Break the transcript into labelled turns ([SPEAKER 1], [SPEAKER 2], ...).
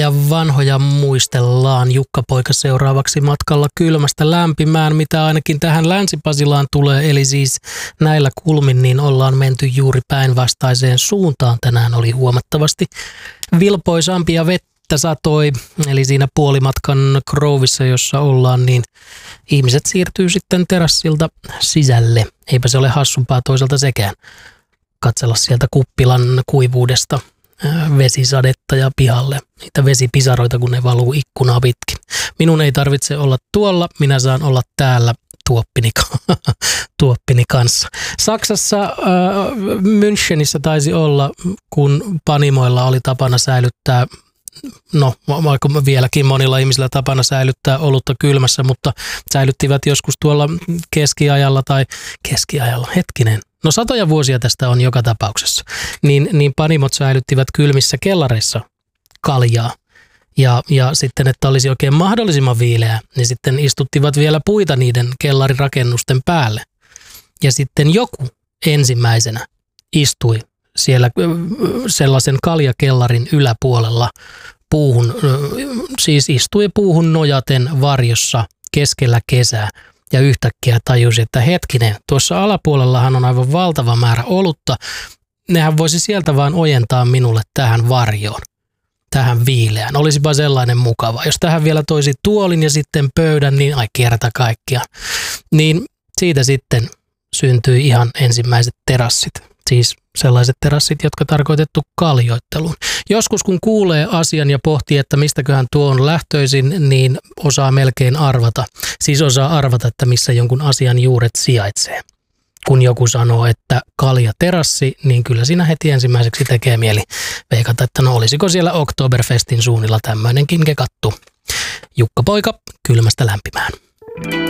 [SPEAKER 1] Ja vanhoja muistellaan. Jukka-poika seuraavaksi matkalla kylmästä lämpimään, mitä ainakin tähän Länsi-Pasilaan tulee. Eli siis näillä kulmin niin ollaan menty juuri päinvastaiseen suuntaan. Tänään oli huomattavasti vilpoisampia vettä satoi. Eli siinä puolimatkan Groovissa, jossa ollaan, niin ihmiset siirtyy sitten terassilta sisälle. Eipä se ole hassumpaa toisaalta sekään. Katsella sieltä kuppilan kuivuudesta vesisadetta ja pihalle niitä vesipisaroita, kun ne valuu ikkunaa pitkin. Minun ei tarvitse olla tuolla, minä saan olla täällä tuoppini kanssa. Saksassa Münchenissä taisi olla, kun panimoilla oli tapana säilyttää, no vaikka vieläkin monilla ihmisillä tapana säilyttää olutta kylmässä, mutta säilyttivät joskus tuolla keskiajalla, no satoja vuosia tästä on joka tapauksessa, niin panimot säilyttivät kylmissä kellareissa kaljaa. Ja sitten, että olisi oikein mahdollisimman viileää, niin sitten istuttivat vielä puita niiden kellarirakennusten päälle. Ja sitten joku ensimmäisenä istui siellä sellaisen kaljakellarin yläpuolella puuhun, siis istui puuhun nojaten varjossa keskellä kesää. Ja yhtäkkiä tajusi, että hetkinen, tuossa alapuolellahan on aivan valtava määrä olutta. Nehän voisi sieltä vaan ojentaa minulle tähän varjoon, tähän viileään. Olisipa sellainen mukava. Jos tähän vielä toisi tuolin ja sitten pöydän, niin ai kerta kaikkiaan. Niin siitä sitten syntyi ihan ensimmäiset terassit. Siis sellaiset terassit, jotka tarkoitettu kaljoitteluun. Joskus kun kuulee asian ja pohtii, että mistäköhän tuo on lähtöisin, niin osaa melkein arvata. Siis osaa arvata, että missä jonkun asian juuret sijaitsee. Kun joku sanoo, että kaljaterassi, niin kyllä siinä heti ensimmäiseksi tekee mieli veikata, että no olisiko siellä Oktoberfestin suunnilla tämmöinenkin kekattu. Jukka-poika kylmästä lämpimään.